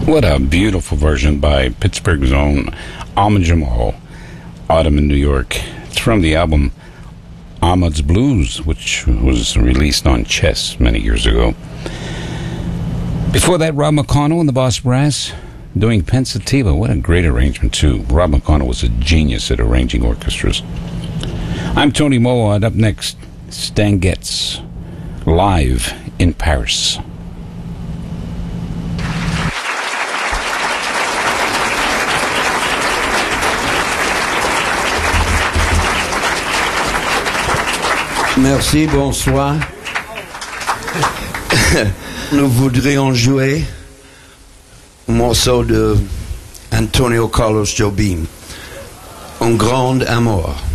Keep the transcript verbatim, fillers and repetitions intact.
What a beautiful version by Pittsburgh's own Ahmad Jamal, Autumn in New York. It's from the album Ahmad's Blues, which was released on Chess many years ago. Before that, Rob McConnell and the Boss Brass doing Pensativa. What a great arrangement, too. Rob McConnell was a genius at arranging orchestras. I'm Tony Moawad. Up next, Stan Getz, live in Paris. Merci, bonsoir. Nous voudrions jouer un morceau de Antonio Carlos Jobim, Un Grand Amour.